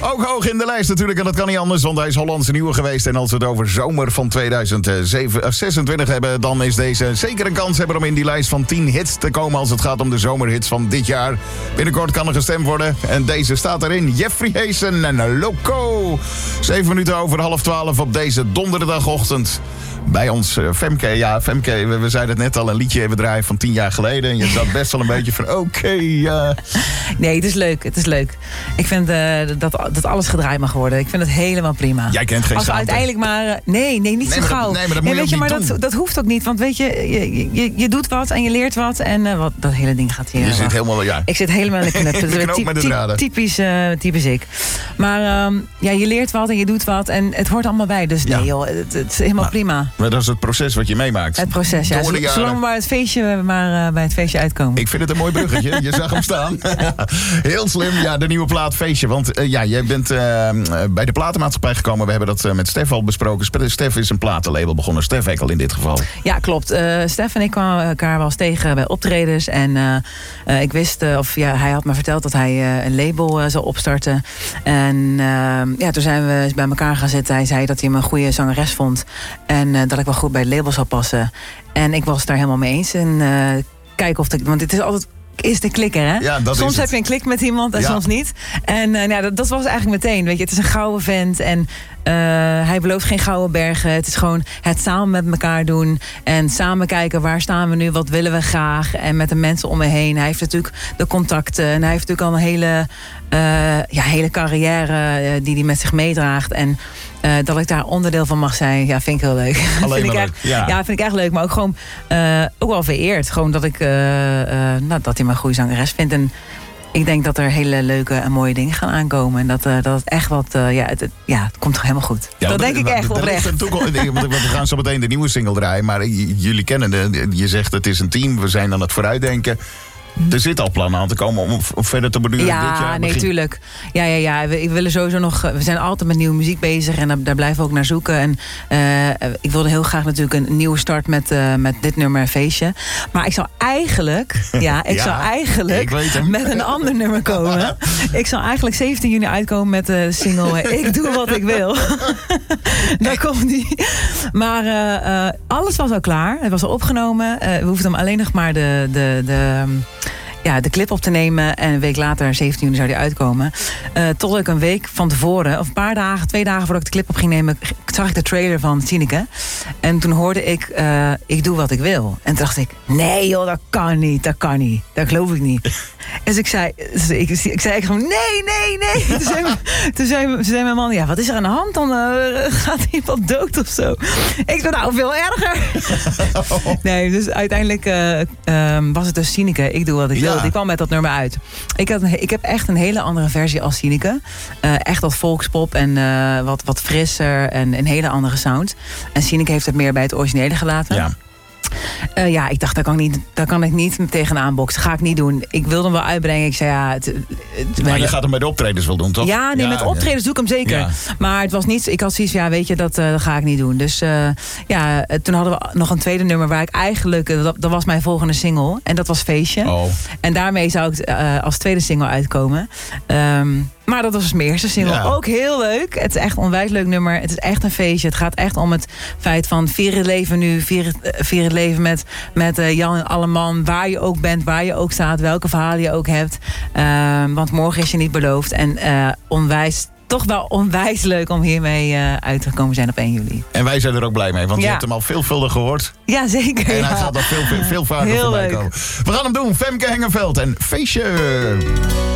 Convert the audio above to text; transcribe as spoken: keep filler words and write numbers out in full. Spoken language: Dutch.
Ook hoog in de lijst natuurlijk, en dat kan niet anders, want hij is Hollandse nieuwe geweest. En als we het over zomer van tweeduizend zesentwintig hebben, dan is deze zeker een kans hebben om in die lijst van tien hits te komen als het gaat om de zomerhits van dit jaar. Binnenkort kan er gestemd worden en deze staat erin. Jeffrey Hazen en Loco. Zeven minuten over half twaalf op deze donderdagochtend. Bij ons, uh, Femke, ja, Femke, we, we zeiden het net al, een liedje even draaien van tien jaar geleden. En je zat best wel een beetje van, oké, okay, uh... Nee, het is leuk, het is leuk. Ik vind uh, dat, dat alles gedraaid mag worden. Ik vind het helemaal prima. Jij kent geen Als we uiteindelijk maar... Uh, nee, nee, niet nee, zo gauw. Dat, nee, maar dat moet nee, je weet je, ook maar niet dat, dat hoeft ook niet. Want weet je, je, je, je doet wat en je leert wat. En uh, wat, dat hele ding gaat hier. Je wacht. zit helemaal, ja. Ik zit helemaal in de knop. de knoop ty- met de ty- draden. Typisch, uh, typisch ik. Maar um, ja, je leert wat en je doet wat. En het hoort allemaal bij. Dus nee, ja. joh, het, het is helemaal maar, prima. Maar dat is het proces wat je meemaakt. Het proces, ja. Zolang we maar het feestje, maar uh, bij het feestje uitkomen. Ik vind het een mooi bruggetje. Je zag hem staan. Heel slim. Ja, de nieuwe plaat Feestje. Want uh, ja, jij bent uh, bij de platenmaatschappij gekomen. We hebben dat uh, met Stef al besproken. Stef is een platenlabel begonnen. Stef Ekkel in dit geval. Ja, klopt. Uh, Stef en ik kwamen elkaar wel eens tegen bij optredens. En uh, uh, ik wist, uh, of ja, hij had me verteld dat hij uh, een label uh, zou opstarten. En uh, ja, toen zijn we bij elkaar gaan zitten. Hij zei dat hij me een goede zangeres vond. En uh, dat ik wel goed bij het label zou passen. En ik was het daar helemaal mee eens. En uh, kijken of ik... Want het is altijd... is de klikker, hè? Ja, dat soms is heb het. je een klik met iemand en ja. soms niet. En uh, nou, dat, dat was eigenlijk meteen, weet je. Het is een gouden vent en uh, hij belooft geen gouden bergen. Het is gewoon het samen met elkaar doen. En samen kijken, waar staan we nu? Wat willen we graag? En met de mensen om me heen. Hij heeft natuurlijk de contacten. En hij heeft natuurlijk al een hele, uh, ja, hele carrière uh, die hij met zich meedraagt. En Uh, dat ik daar onderdeel van mag zijn, ja, vind ik heel leuk. Alleen vind ik maar echt, leuk, ja. ja, vind ik echt leuk. Maar ook gewoon uh, ook wel vereerd. Gewoon dat ik uh, uh, nou, dat hij me een goede zangeres vindt. En ik denk dat er hele leuke en mooie dingen gaan aankomen. En dat, uh, dat het echt wat... Uh, ja, het, het, ja, het komt toch helemaal goed. Ja, dat denk ik echt oprecht. We gaan zo meteen de nieuwe single draaien. Maar jullie kennen de, je zegt het is een team. We zijn aan het vooruitdenken. Er zit al plannen aan te komen om verder te beduren ja, dit jaar. Nee, tuurlijk. Ja, ja, ja. We, we willen sowieso nog... We zijn altijd met nieuwe muziek bezig en daar, daar blijven we ook naar zoeken. En uh, ik wilde heel graag natuurlijk een nieuwe start met, uh, met dit nummer Feestje. Maar ik zou eigenlijk... Ja, ik ja, zou eigenlijk ik met een ander nummer komen. Ik zou eigenlijk zeventien juni uitkomen met de single Ik doe wat ik wil. Daar komt die. Maar uh, uh, alles was al klaar. Het was al opgenomen. Uh, we hoefden hem alleen nog maar de... de, de Ja, de clip op te nemen en een week later, zeventien juni, zou die uitkomen. Uh, tot ik een week van tevoren, of een paar dagen, twee dagen voordat ik de clip op ging nemen, zag ik de trailer van Tineke. En toen hoorde ik, uh, ik doe wat ik wil. En toen dacht ik, nee joh, dat kan niet, dat kan niet. Dat geloof ik niet. Dus ik zei, dus ik, ik zei echt gewoon, nee, nee, nee. Toen zei, toen zei, toen zei mijn man, ja, wat is er aan de hand? Dan uh, gaat iemand dood of zo. Ik zei, nou, veel erger. Nee, dus uiteindelijk uh, um, was het dus Tineke, ik doe wat ik wil. Ja. Die kwam met dat nummer uit. Ik, had, ik heb echt een hele andere versie als Tineke. Uh, echt wat volkspop en uh, wat, wat frisser en een hele andere sound. En Tineke heeft het meer bij het originele gelaten. Ja. Uh, ja, ik dacht, daar kan, ik niet, daar kan ik niet tegenaan boksen. Ga ik niet doen. Ik wilde hem wel uitbrengen. Ik zei, ja... Het, het, maar hebben... je gaat hem bij de optredens wel doen, toch? Ja, nee, ja, met optredens ja. doe ik hem zeker. Ja. Maar het was niet... Ik had zoiets ja, weet je, dat, uh, dat ga ik niet doen. Dus uh, ja, toen hadden we nog een tweede nummer waar ik eigenlijk... Uh, dat, dat was mijn volgende single. En dat was Feestje. Oh. En daarmee zou ik uh, als tweede single uitkomen. Um, Maar dat was dus mijn eerste single. Ja. Ook heel leuk. Het is echt een onwijs leuk nummer. Het is echt een feestje. Het gaat echt om het feit van vier het leven nu. Vier het, uh, vier het leven met, met uh, Jan en Alleman. Waar je ook bent, waar je ook staat. Welke verhalen je ook hebt. Uh, want morgen is je niet beloofd. En uh, onwijs... toch wel onwijs leuk om hiermee uh, uit te komen zijn op één juli. En wij zijn er ook blij mee, want ja. je hebt hem al veelvuldig gehoord. Ja, zeker. En ja. hij gaat nog veel, veel, veel vaker voorbij komen. We gaan hem doen. Femke Hengenveld en Feestje.